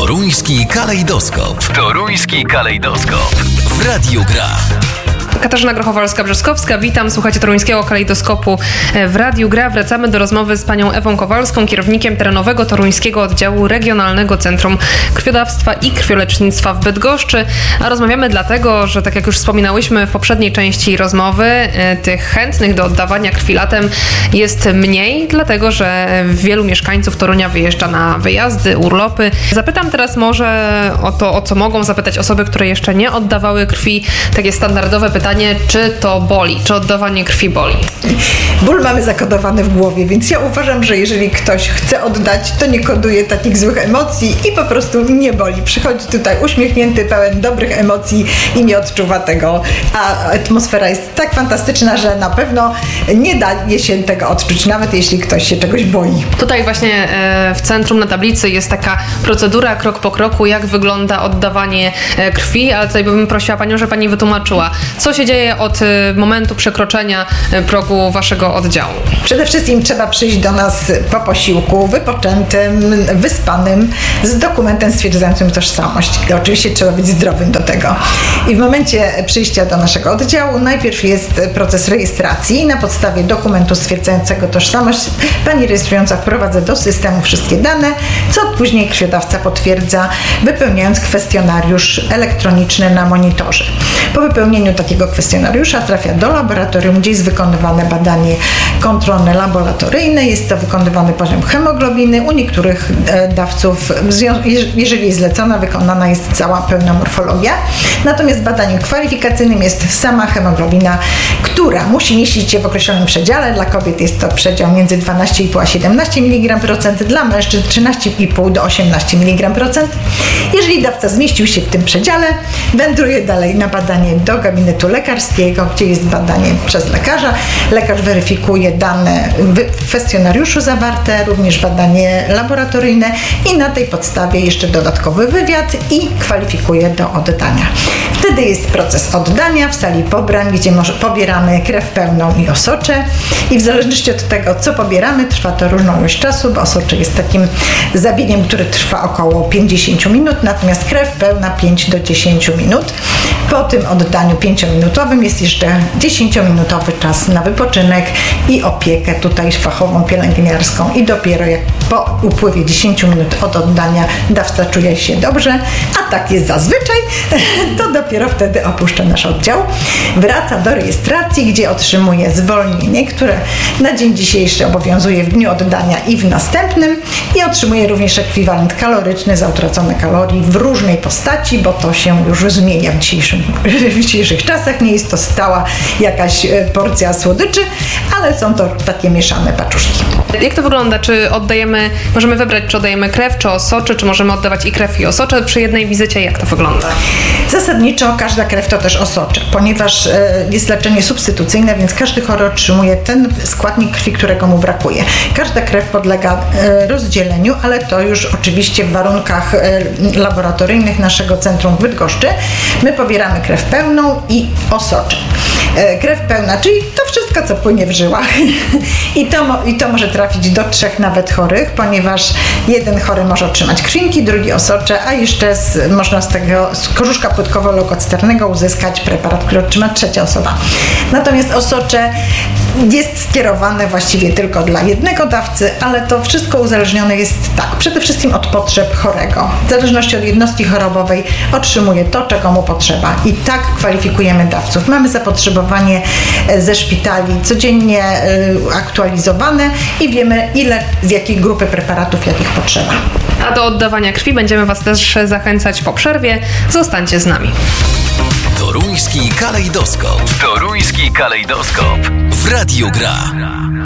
Toruński kalejdoskop. Toruński kalejdoskop. W Radiu Gra. Katarzyna Grochowalska-Brzeskowska, witam. Słuchajcie Toruńskiego Kalejdoskopu w Radiu Gra. Wracamy do rozmowy z panią Ewą Kowalską, kierownikiem terenowego Toruńskiego Oddziału Regionalnego Centrum Krwiodawstwa i Krwiolecznictwa w Bydgoszczy. A rozmawiamy dlatego, że tak jak już wspominałyśmy w poprzedniej części rozmowy, tych chętnych do oddawania krwi latem jest mniej, dlatego że wielu mieszkańców Torunia wyjeżdża na wyjazdy, urlopy. Zapytam teraz może o to, o co mogą zapytać osoby, które jeszcze nie oddawały krwi. Takie standardowe pytanie, czy to boli? Czy oddawanie krwi boli? Ból mamy zakodowany w głowie, więc ja uważam, że jeżeli ktoś chce oddać, to nie koduje takich złych emocji i po prostu nie boli. Przychodzi tutaj uśmiechnięty, pełen dobrych emocji i nie odczuwa tego. A atmosfera jest tak fantastyczna, że na pewno nie daje się tego odczuć, nawet jeśli ktoś się czegoś boi. Tutaj właśnie w centrum na tablicy jest taka procedura krok po kroku, jak wygląda oddawanie krwi, ale tutaj bym prosiła panią, żeby pani wytłumaczyła, co się dzieje od momentu przekroczenia progu waszego oddziału? Przede wszystkim trzeba przyjść do nas po posiłku, wypoczętym, wyspanym, z dokumentem stwierdzającym tożsamość. I oczywiście trzeba być zdrowym do tego. I w momencie przyjścia do naszego oddziału najpierw jest proces rejestracji. Na podstawie dokumentu stwierdzającego tożsamość pani rejestrująca wprowadza do systemu wszystkie dane, co później krwiodawca potwierdza, wypełniając kwestionariusz elektroniczny na monitorze. Po wypełnieniu takiego kwestionariusza trafia do laboratorium, gdzie jest wykonywane badanie kontrolne laboratoryjne. Jest to wykonywany poziom hemoglobiny. U niektórych dawców, jeżeli jest zlecona, wykonana jest cała pełna morfologia. Natomiast badaniem kwalifikacyjnym jest sama hemoglobina, która musi mieścić się w określonym przedziale. Dla kobiet jest to przedział między 12,5 a 17 mg%, dla mężczyzn 13,5 do 18 mg%. Jeżeli dawca zmieścił się w tym przedziale, wędruje dalej na badanie do gabinetu lekarskiego, gdzie jest badanie przez lekarza. Lekarz weryfikuje dane w kwestionariuszu zawarte, również badanie laboratoryjne i na tej podstawie jeszcze dodatkowy wywiad i kwalifikuje do oddania. Wtedy jest proces oddania w sali pobrań, gdzie pobieramy krew pełną i osocze i w zależności od tego, co pobieramy, trwa to różną ilość czasu, bo osocze jest takim zabiegiem, który trwa około 50 minut, natomiast krew pełna 5 do 10 minut. Po tym oddaniu 5-minutowym jest jeszcze 10-minutowy czas na wypoczynek i opiekę tutaj fachową, pielęgniarską i dopiero jak po upływie 10 minut od oddania dawca czuje się dobrze, a tak jest zazwyczaj, to dopiero wtedy opuszcza nasz oddział. Wraca do rejestracji, gdzie otrzymuje zwolnienie, które na dzień dzisiejszy obowiązuje w dniu oddania i w następnym i otrzymuje również ekwiwalent kaloryczny za utracone kalorii w różnej postaci, bo to się już zmienia w dzisiejszych czasach. Nie jest to stała jakaś porcja słodyczy, ale są to takie mieszane paczuszki. Jak to wygląda? Czy możemy wybrać, czy oddajemy krew, czy osocze, czy możemy oddawać i krew, i osocze przy jednej wizycie? Jak to wygląda? Zasadniczo każda krew to też osocze, ponieważ jest leczenie substytucyjne, więc każdy chory otrzymuje ten składnik krwi, którego mu brakuje. Każda krew podlega rozdzieleniu, ale to już oczywiście w warunkach laboratoryjnych naszego centrum w Bydgoszczy. My pobieramy krew pełną i osocze. Krew pełna, czyli to wszystko, co płynie w żyłach. I to może trafić do 3 nawet chorych, ponieważ jeden chory może otrzymać krwinki, drugi osocze, a jeszcze można z korzuszka płytkowo-leukociternego uzyskać preparat, który otrzyma 3. osoba. Natomiast osocze jest skierowane właściwie tylko dla jednego dawcy, ale to wszystko uzależnione jest przede wszystkim od potrzeb chorego. W zależności od jednostki chorobowej otrzymuje to, czego mu potrzeba. I tak kwalifikujemy dawców. Mamy zapotrzebowanie ze szpitali codziennie aktualizowane i wiemy, ile z jakiej grupy preparatów, jakich potrzeba. A do oddawania krwi będziemy was też zachęcać po przerwie. Zostańcie z nami. Toruński kalejdoskop. Toruński kalejdoskop. W Radiu Gra.